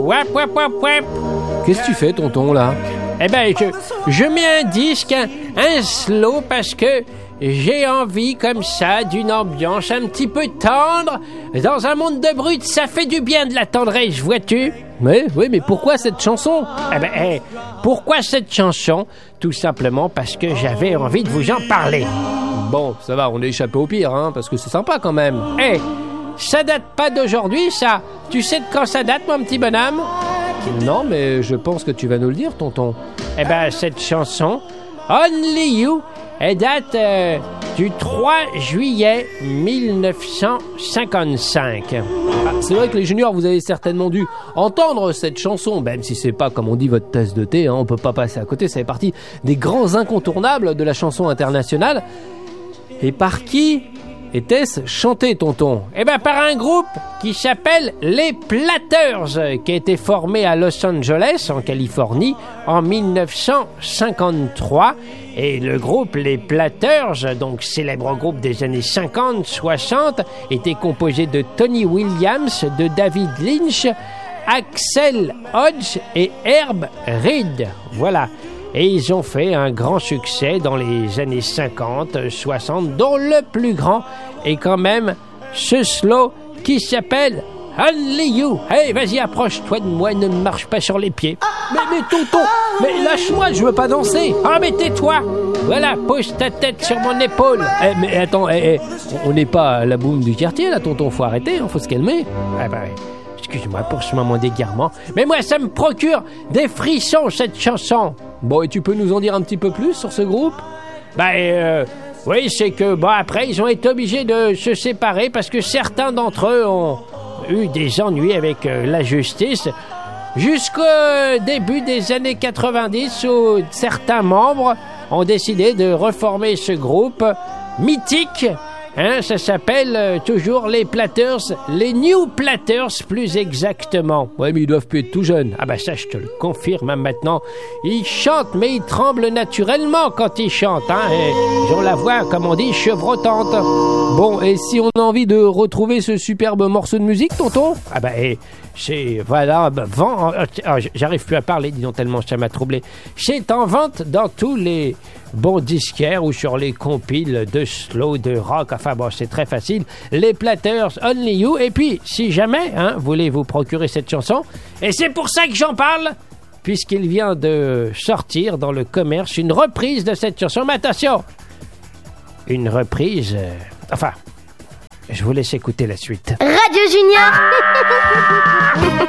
Wap, wap, wap, wap. Qu'est-ce que tu fais, tonton, là? Eh ben, je mets un disque, un slow, parce que j'ai envie, comme ça, d'une ambiance un petit peu tendre. Dans un monde de brutes, ça fait du bien de la tendresse, vois-tu? Oui, mais pourquoi cette chanson? Pourquoi cette chanson? Tout simplement parce que j'avais envie de vous en parler. Bon, ça va, on est échappé au pire, hein, parce que c'est sympa quand même. Ça date pas d'aujourd'hui, ça. Tu sais de quand ça date, mon petit bonhomme? Non, mais je pense que tu vas nous le dire, tonton. Cette chanson, Only You, elle date du 3 juillet 1955. C'est vrai que les juniors, vous avez certainement dû entendre cette chanson, même si c'est pas, comme on dit, votre tasse de thé, hein, on peut pas passer à côté, ça fait partie des grands incontournables de la chanson internationale. Et par qui était-ce chanté, tonton? Par un groupe qui s'appelle les Platters, qui a été formé à Los Angeles, en Californie, en 1953. Et le groupe Les Platters, donc célèbre groupe des années 50-60, était composé de Tony Williams, de David Lynch, Axel Hodge et Herb Reed. Voilà. Et ils ont fait un grand succès dans les années 50-60, dont le plus grand est quand même ce slow qui s'appelle Only You. Hey, vas-y, approche-toi de moi, ne marche pas sur les pieds. Mais tonton, mais lâche-moi, je veux pas danser. Mais tais-toi. Voilà, pose ta tête sur mon épaule. Mais attends, on n'est pas à la boum du quartier, là, tonton, faut arrêter, hein, faut se calmer. Excuse-moi pour ce moment d'égarement, mais moi, ça me procure des frissons, cette chanson. Bon, et tu peux nous en dire un petit peu plus sur ce groupe? Oui, c'est que, après, ils ont été obligés de se séparer parce que certains d'entre eux ont eu des ennuis avec la justice jusqu'au début des années 90 où certains membres ont décidé de reformer ce groupe mythique. Ça s'appelle toujours les Platters, les New Platters plus exactement. Ouais, mais ils doivent plus être tout jeunes. Ça, je te le confirme maintenant. Ils chantent, mais ils tremblent naturellement quand ils chantent. Et ils ont la voix, comme on dit, chevrotante. Bon, et si on a envie de retrouver ce superbe morceau de musique, tonton? J'arrive plus à parler, dis donc, tellement ça m'a troublé. C'est en vente dans tous les bons disquaires ou sur les compiles de slow, de rock. C'est très facile. Les Platters, Only You. Et puis, si jamais, voulez vous procurer cette chanson, et c'est pour ça que j'en parle, puisqu'il vient de sortir dans le commerce une reprise de cette chanson. Mais attention, une reprise... je vous laisse écouter la suite. Radio Junior.